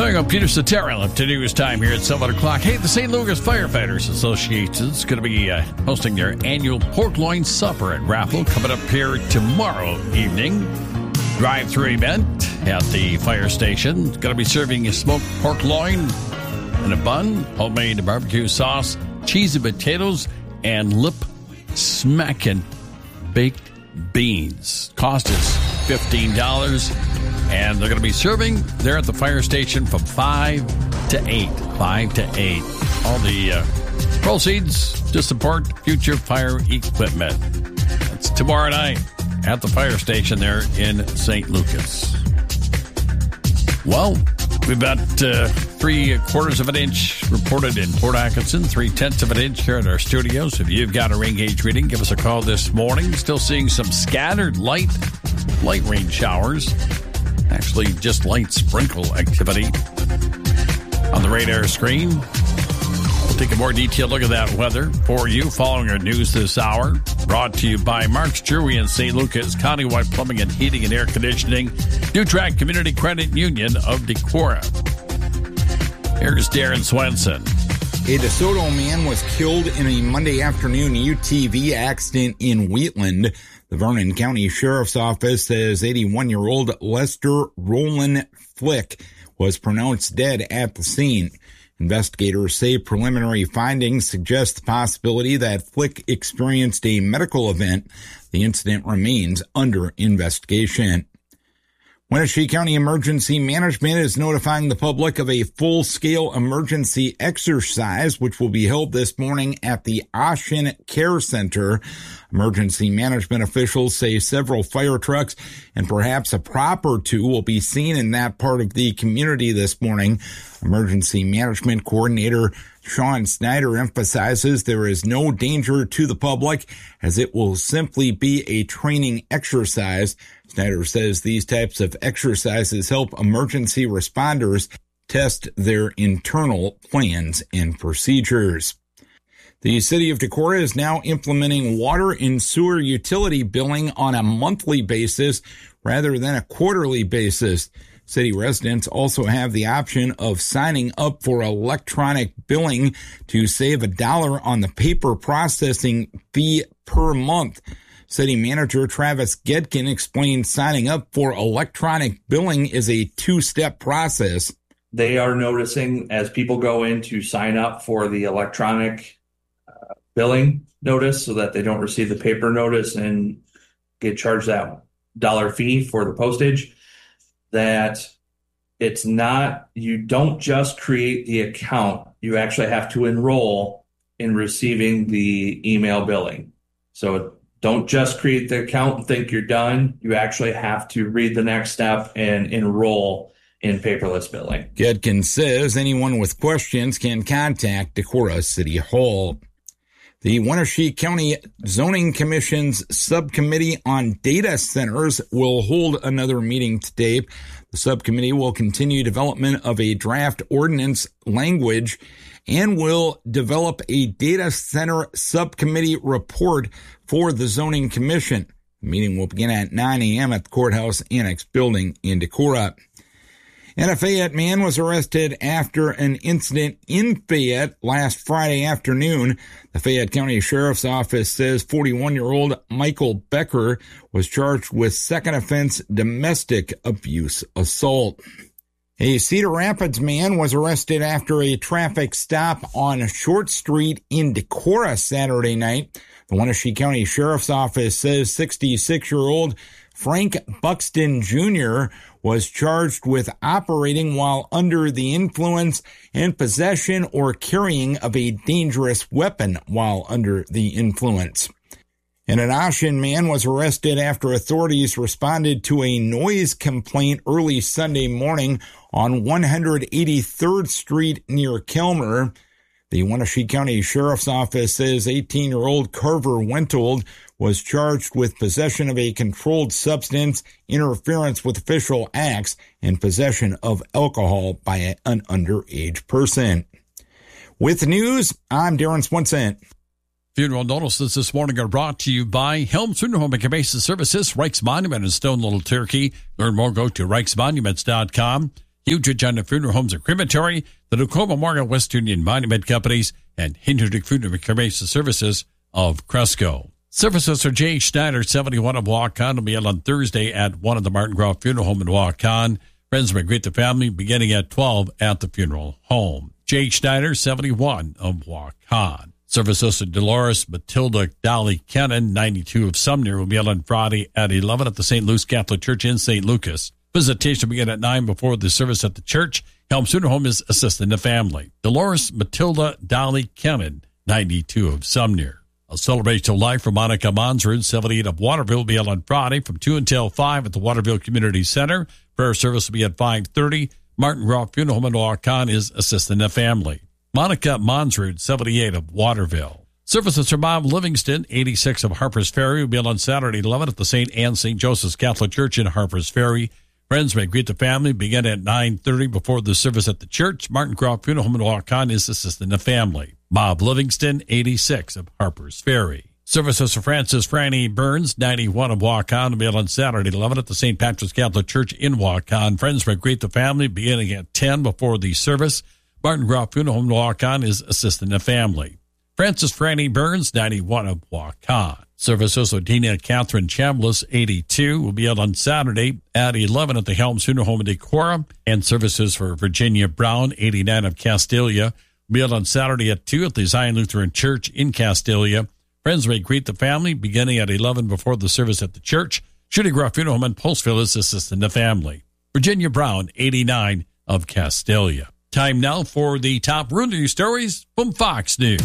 Coming up, Peter Sotero up to news time here at 7 o'clock. Hey, the St. Louis Firefighters Association is going to be hosting their annual pork loin supper at Raffle coming up here tomorrow evening. Drive-through event at the fire station. It's going to be serving a smoked pork loin in a bun, homemade barbecue sauce, cheesy potatoes, and lip-smacking baked beans. Cost is $15. And they're going to be serving there at the fire station from 5 to 8. 5 to 8. All the proceeds to support future fire equipment. It's tomorrow night at the fire station there in St. Lucas. Well, we've got 3/4 of an inch reported in Port Atkinson, 3/10 of an inch here at our studios. If you've got a rain gauge reading, give us a call this morning. Still seeing some scattered light rain showers. Actually, just light sprinkle activity on the radar screen. We'll take a more detailed look at that weather for you following our news this hour. Brought to you by Mark's Jewelry in St. Lucas, Countywide Plumbing and Heating and Air Conditioning, Newtrack Community Credit Union of Decorah. Here's Darren Swenson. A DeSoto man was killed in a Monday afternoon UTV accident in Wheatland. The Vernon County Sheriff's Office says 81-year-old Lester Roland Flick was pronounced dead at the scene. Investigators say preliminary findings suggest the possibility that Flick experienced a medical event. The incident remains under investigation. Wenatchee County Emergency Management is notifying the public of a full-scale emergency exercise, which will be held this morning at the Ocean Care Center. Emergency management officials say several fire trucks and perhaps a prop or two will be seen in that part of the community this morning. Emergency Management Coordinator Sean Snyder emphasizes there is no danger to the public as it will simply be a training exercise. Snyder says these types of exercises help emergency responders test their internal plans and procedures. The city of Decorah is now implementing water and sewer utility billing on a monthly basis rather than a quarterly basis. City residents also have the option of signing up for electronic billing to save $1 on the paper processing fee per month. City Manager Travis Gedkin explained signing up for electronic billing is a two-step process. They are noticing as people go in to sign up for the electronic billing notice so that they don't receive the paper notice and get charged that $1 fee for the postage, that it's not, you don't just create the account, you actually have to enroll in receiving the email billing. So don't just create the account and think you're done. You actually have to read the next step and enroll in paperless billing. Gedkin says anyone with questions can contact Decorah City Hall. The Wenatchee County Zoning Commission's Subcommittee on Data Centers will hold another meeting today. The subcommittee will continue development of a draft ordinance language and will develop a data center subcommittee report for the Zoning Commission. The meeting will begin at 9 a.m. at the Courthouse Annex Building in Decorah. And a Fayette man was arrested after an incident in Fayette last Friday afternoon. The Fayette County Sheriff's Office says 41-year-old Michael Becker was charged with second offense domestic abuse assault. A Cedar Rapids man was arrested after a traffic stop on Short Street in Decorah Saturday night. The Wenatchee County Sheriff's Office says 66-year-old Frank Buxton Jr. was charged with operating while under the influence and possession or carrying of a dangerous weapon while under the influence. And an Ocean man was arrested after authorities responded to a noise complaint early Sunday morning on 183rd Street near Kelmer. The Wenatchee County Sheriff's Office says 18-year-old Carver Wentold was charged with possession of a controlled substance, interference with official acts, and possession of alcohol by an underage person. With news, I'm Darren Swenson. Funeral notices this morning are brought to you by Helms Funeral Home and Cremation Services, Reichs Monument in Stone Little Turkey. Learn more, go to reichsmonuments.com. Huge Agenda Funeral Homes and Crematory, the Dakota Memorial West Union Monument Companies, and Hinterdick Funeral Cremation Services of Cresco. Services for J. Schneider, 71 of Waukon, will be held on Thursday at 1 of the Martin Groff Funeral Home in Waukon. Friends may greet the family beginning at 12 at the funeral home. J. Schneider, 71 of Waukon. Services for Dolores Matilda Dolly Kennan, 92 of Sumner, will be held on Friday at 11 at the St. Luke's Catholic Church in St. Lucas. Visitation will begin at 9 before the service at the church. Helms Funeral Home is assisting the family. Dolores Matilda Dolly Kennan, 92 of Sumner. A celebration of life for Monica Monsrud, 78 of Waterville, will be held on Friday from 2 until 5 at the Waterville Community Center. Prayer service will be at 5:30. Martin Groff Funeral Home in Waukon is assisting the family. Monica Monsrud, 78 of Waterville. Services for Bob Livingston, 86 of Harpers Ferry, will be held on Saturday 11 at the St. Anne St. Joseph's Catholic Church in Harpers Ferry. Friends may greet the family, begin at 9:30 before the service at the church. Martin Groff Funeral Home in Waukon is assisting the family. Bob Livingston, 86 of Harpers Ferry. Services for Francis Franny Burns, 91 of Waukon, will be held on Saturday 11 at the St. Patrick's Catholic Church in Waukon. Friends may greet the family, beginning at 10 before the service. Martin Groff Funeral Home in Waukon is assisting the family. Francis Franny Burns, 91 of Waukon. Services for Dina Catherine Chambliss, 82, will be held on Saturday at 11 at the Helms Funeral Home in Decorah. And services for Virginia Brown, 89 of Castalia, will be held on Saturday at 2 at the Zion Lutheran Church in Castalia. Friends may greet the family beginning at 11 before the service at the church. Judy Groff Funeral Home in Postville is assisting the family. Virginia Brown, 89 of Castalia. Time now for the top real news stories from Fox News.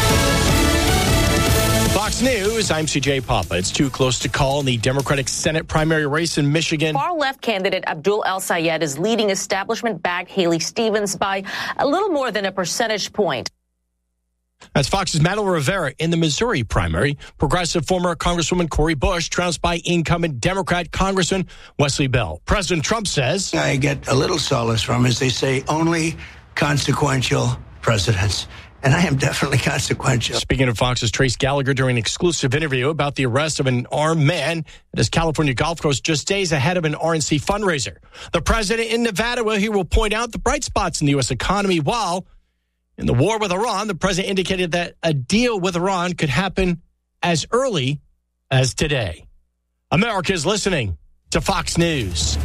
Fox News, I'm CJ Papa. It's too close to call in the Democratic Senate primary race in Michigan. Far-left candidate Abdul El-Sayed is leading establishment-backed Haley Stevens by a little more than a percentage point. That's Fox's Madeline Rivera in the Missouri primary. Progressive former Congresswoman Cori Bush trounced by incumbent Democrat Congressman Wesley Bell. President Trump says, I get a little solace from, as they say, only consequential presidents. And I am definitely consequential. Speaking of Fox's Trace Gallagher during an exclusive interview about the arrest of an armed man at his California golf course just days ahead of an RNC fundraiser. The president in Nevada, well, he will point out the bright spots in the U.S. economy, while in the war with Iran, the president indicated that a deal with Iran could happen as early as today. America is listening to Fox News.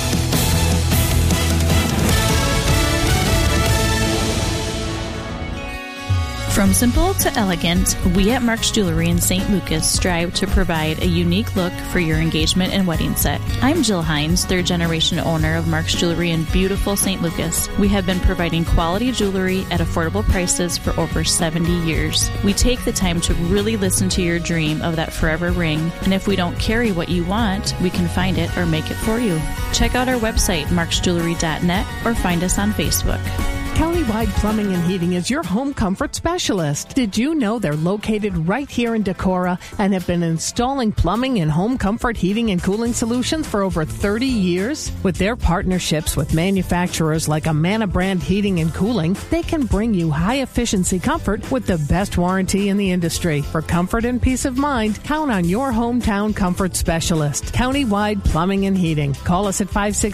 From simple to elegant, we at Mark's Jewelry in St. Lucas strive to provide a unique look for your engagement and wedding set. I'm Jill Hines, third-generation owner of Mark's Jewelry in beautiful St. Lucas. We have been providing quality jewelry at affordable prices for over 70 years. We take the time to really listen to your dream of that forever ring, and if we don't carry what you want, we can find it or make it for you. Check out our website, marksjewelry.net, or find us on Facebook. Countywide Plumbing and Heating is your home comfort specialist. Did you know they're located right here in Decorah and have been installing plumbing and home comfort heating and cooling solutions for over 30 years? With their partnerships with manufacturers like Amana Brand Heating and Cooling, they can bring you high-efficiency comfort with the best warranty in the industry. For comfort and peace of mind, count on your hometown comfort specialist. Countywide Plumbing and Heating. Call us at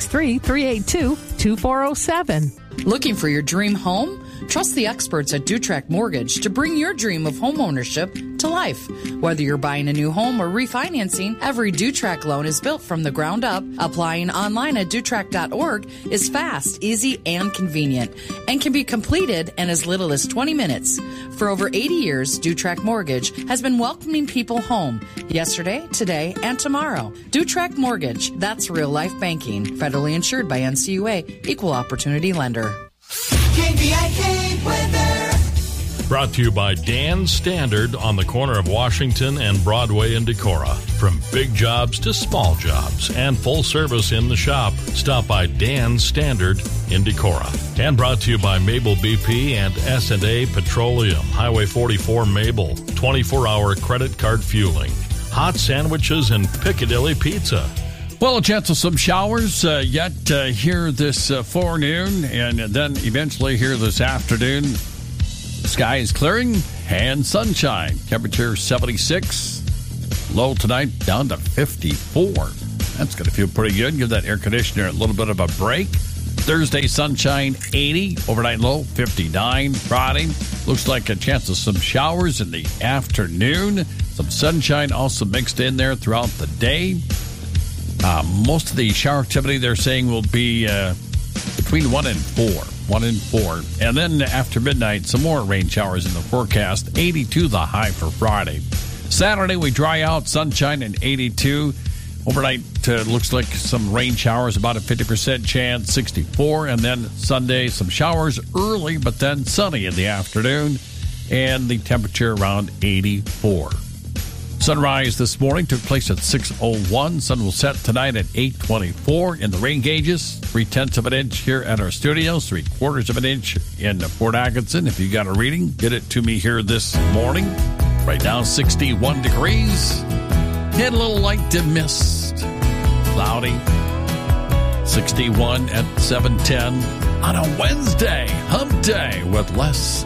563-382-2407. Looking for your dream home? Trust the experts at Dutrack Mortgage to bring your dream of home ownership to life. Whether you're buying a new home or refinancing, every Dutrack loan is built from the ground up. Applying online at Dutrack.org is fast, easy, and convenient, and can be completed in as little as 20 minutes. For over 80 years, Dutrack Mortgage has been welcoming people home yesterday, today, and tomorrow. Dutrack Mortgage, that's real life banking. Federally insured by NCUA, Equal Opportunity Lender. KVIK weather. Brought to you by Dan Standard on the corner of Washington and Broadway in Decorah. From big jobs to small jobs and full service in the shop, stop by Dan Standard in Decorah. And brought to you by Mabel BP and S&A Petroleum, Highway 44 Mabel, 24-hour credit card fueling, hot sandwiches, and Piccadilly Pizza. Well, a chance of some showers yet here this forenoon, and then eventually here this afternoon. The sky is clearing and sunshine. Temperature 76. Low tonight down to 54. That's going to feel pretty good. Give that air conditioner a little bit of a break. Thursday, sunshine, 80. Overnight low, 59. Friday, looks like a chance of some showers in the afternoon. Some sunshine also mixed in there throughout the day. Most of the shower activity they're saying will be between 1 and 4. 1 and 4. And then after midnight, some more rain showers in the forecast. 82 the high for Friday. Saturday, we dry out, sunshine and 82. Overnight, looks like some rain showers, about a 50% chance, 64. And then Sunday, some showers early, but then sunny in the afternoon. And the temperature around 84. Sunrise this morning took place at 6:01. Sun will set tonight at 8:24. In the rain gauges, 3/10 of an inch here at our studios, 3/4 of an inch in Port Atkinson. If you got a reading, get it to me here this morning. Right now, 61 degrees. Hit a little light to mist. Cloudy. 61 at 7:10 on a Wednesday, hump day with Les